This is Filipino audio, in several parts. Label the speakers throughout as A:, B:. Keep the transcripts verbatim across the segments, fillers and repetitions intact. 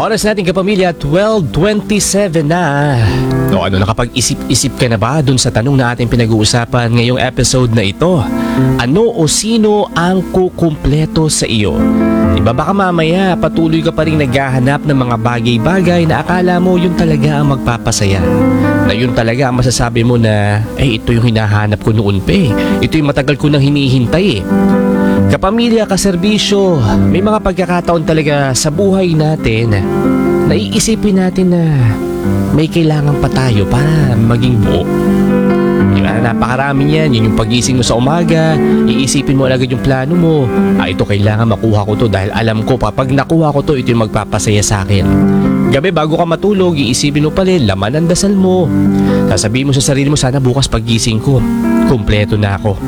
A: Oras natin kapamilya, twelve twenty-seven na. O ano, nakapag-isip-isip ka na ba dun sa tanong na ating pinag-uusapan ngayong episode na ito? Ano o sino ang kukumpleto sa iyo? Diba baka mamaya patuloy ka pa rin naghahanap ng mga bagay-bagay na akala mo yun talaga ang magpapasaya. Na yun talaga ang masasabi mo na, eh ito yung hinahanap ko noon pa eh. Ito yung matagal ko nang hinihintay eh. Kapamilya, kaserbisyo, may mga pagkakataon talaga sa buhay natin na iisipin natin na may kailangan pa tayo para maging buo. Diba? Napakarami yan. Yun yung pagising mo sa umaga, iisipin mo agad yung plano mo. Ah, ito kailangan makuha ko to dahil alam ko pa pag nakuha ko to, ito yung magpapasaya sa akin. Gabi bago ka matulog, iisipin mo pala laman ng dasal mo. Sasabihin mo sa sarili mo, sana bukas pagising ko, kumpleto na ako.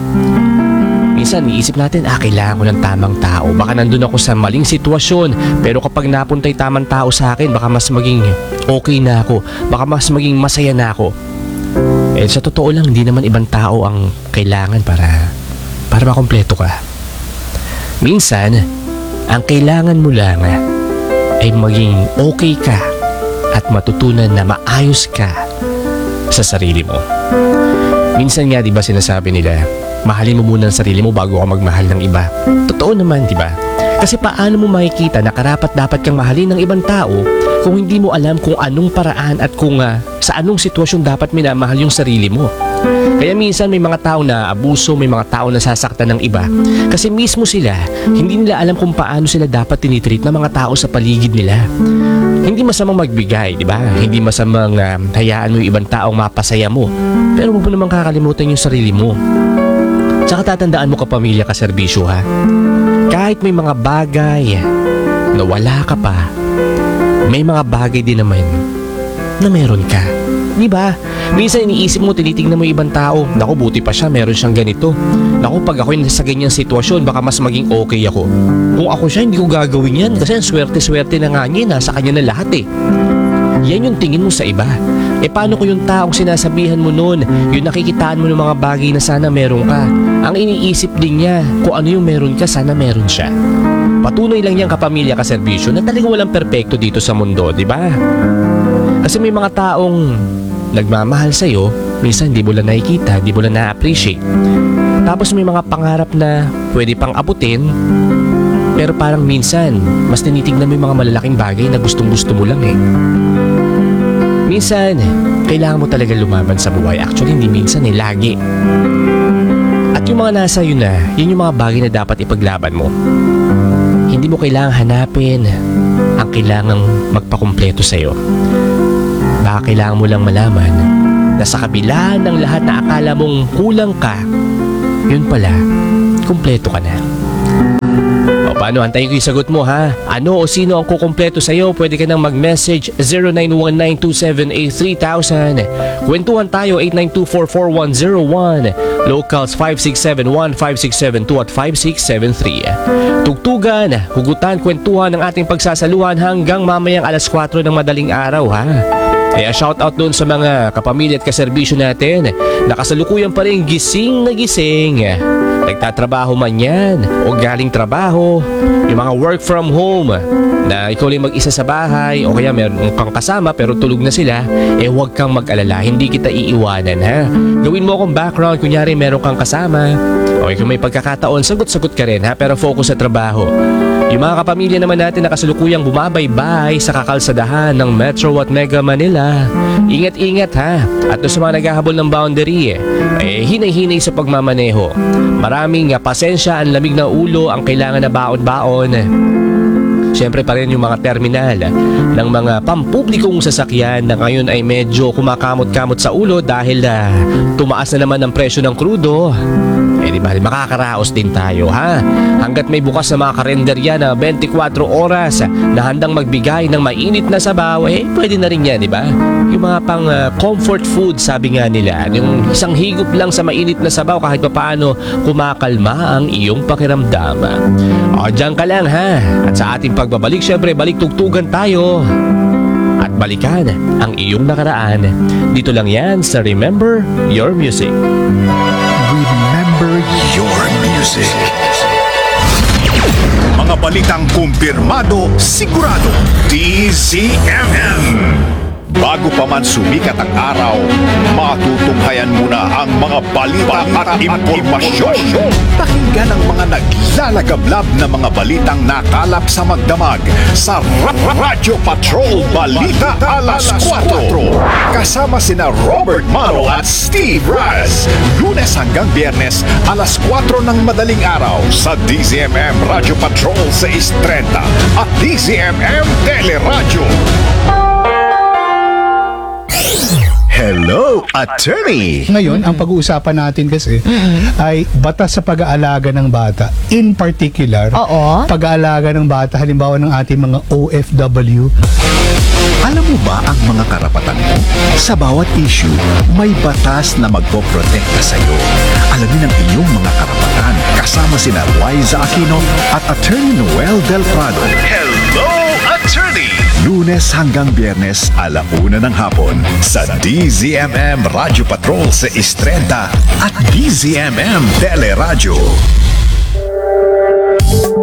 A: Minsan, iisip natin, ah, kailangan ko ng tamang tao. Baka nandun ako sa maling sitwasyon. Pero kapag napunta yung tamang tao sa akin, baka mas maging okay na ako. Baka mas maging masaya na ako. Eh, sa totoo lang, hindi naman ibang tao ang kailangan para, para makompleto ka. Minsan, ang kailangan mo lang ay maging okay ka at matutunan na maayos ka sa sarili mo. Minsan nga, di ba sinasabi nila, mahalin mo muna ang sarili mo bago ka magmahal ng iba. Totoo naman, di ba? Kasi paano mo makikita na karapat dapat kang mahalin ng ibang tao kung hindi mo alam kung anong paraan at kung uh, sa anong sitwasyon dapat minamahal yung sarili mo. Kaya minsan may mga tao na abuso, may mga tao na sasaktan ng iba kasi mismo sila, hindi nila alam kung paano sila dapat tinitreat ng mga tao sa paligid nila. Hindi masamang magbigay, di ba? Hindi masamang uh, hayaan mo yung ibang taong mapasaya mo. Pero huwag mo naman kakalimutan yung sarili mo. Tsaka tatandaan mo kapamilya, kaserbisyo ha. Kahit may mga bagay na wala ka pa, may mga bagay din naman na meron ka. Diba? Minsan iniisip mo, tinitignan mo yung ibang tao. Naku, buti pa siya, meron siyang ganito. Naku, pag ako sa ganyang sitwasyon, baka mas maging okay ako. Kung ako siya, hindi ko gagawin yan. Kasi ang swerte-swerte na nga niya, nasa kanya na lahat eh. Yan yung tingin mo sa iba. E paano ko yung taong sinasabihan mo noon, yung nakikitaan mo ng mga bagay na sana meron ka? Ang iniisip din niya, kung ano yung meron ka, sana meron siya. Patunay lang yan kapamilya, kaserbisyo, na talagang walang perpekto dito sa mundo, di ba? Kasi may mga taong nagmamahal sa'yo, minsan di mo lang nakikita, di mo lang na-appreciate. Tapos may mga pangarap na pwede pang abutin, pero parang minsan, mas tinitignan mo yung mga malalaking bagay na gustong-gusto mo lang eh. Minsan, kailangan mo talaga lumaban sa buhay. Actually, hindi minsan eh, lagi. At yung mga nasa yun na, yun yung mga bagay na dapat ipaglaban mo. Hindi mo kailangang hanapin ang kailangang magpakumpleto sa'yo. Baka kailangan mo lang malaman na sa kabila ng lahat na akala mong kulang ka, yun pala, kumpleto ka na. O paano, antayin ko yung sagot mo ha. Ano o sino ang kukumpleto sa'yo? Pwede ka nang mag-message zero nine one nine two seven eight three thousand. Kwentuhan tayo eight nine two four four one zero one. Locals five six seven one, five six seven two at five six seven three. Tugtugan, hugutan, kwentuhan ng ating pagsasaluhan hanggang mamayang alas kwatro ng madaling araw ha. Kaya shoutout doon sa mga kapamilya at kaserbisyo natin. Nakasalukuyan pa rin gising na gising. Nagtatrabaho man yan o galing trabaho, yung mga work from home na ikaw lang mag-isa sa bahay o kaya meron kang kasama pero tulog na sila, eh huwag kang mag-alala, hindi kita iiwanan ha. Gawin mo akong background, kunyari meron kang kasama o kung may pagkakataon, sagot-sagot ka rin ha, pero focus sa trabaho. Yung mga kapamilya naman natin na kasalukuyang bumabaybay sa kakalsadahan ng Metro at Mega Manila, ingat-ingat ha. At doon sa mga naghahabol ng boundary, eh hinay-hinay sa pagmamaneho. Maraming uh, pasensya, ang lamig na ulo, ang kailangan na baon-baon. Siyempre pa rin yung mga terminal ng mga pampublikong sasakyan na ngayon ay medyo kumakamot-kamot sa ulo dahil uh, tumaas na naman ang presyo ng krudo. Eh di ba, makakaraos din tayo ha. Hanggat may bukas na mga karenderya na twenty-four oras na handang magbigay ng mainit na sabaw, eh pwede na rin yan, di ba? Yung mga pang uh, comfort food, sabi nga nila, yung isang higop lang sa mainit na sabaw kahit pa paano kumakalma ang iyong pakiramdam. O dyan ka lang ha. At sa ating pagbabalik, syempre balik tugtugan tayo at balikan ang iyong nakaraan. Dito lang yan sa Remember Your Music.
B: Remember your music.
C: Mga
B: balitang kumpirmado, sigurado, D Z M M. Bago pa man sumikat ang araw, matutunghayan muna ang mga balita at impormasyon. Pakinggan ang mga naglalagablab na mga balitang nakalap sa magdamag sa Ra- Ra- Radyo Patrol Balita Alas kwatro. Kasama sina Robert Mano at Steve Raz. Lunes hanggang Biyernes, alas kwatro ng madaling araw sa D Z M M Radyo Patrol six thirty at D Z M M Teleradyo. Hello, attorney!
C: Ngayon, ang pag-uusapan natin kasi ay batas sa pag-aalaga ng bata. In particular,
D: Oo.
C: pag-aalaga ng bata, halimbawa ng ating mga O F W.
B: Alam mo ba ang mga karapatan mo? Sa bawat issue, may batas na magpoprotekta sa iyo. Alamin ang iyong mga karapatan kasama sina Liza Aquino at Attorney Noel Del Prado. Hello, attorney! Lunes hanggang Biyernes, alauna ng hapon sa D Z M M Radyo Patrol six thirty at D Z M M Teleradyo.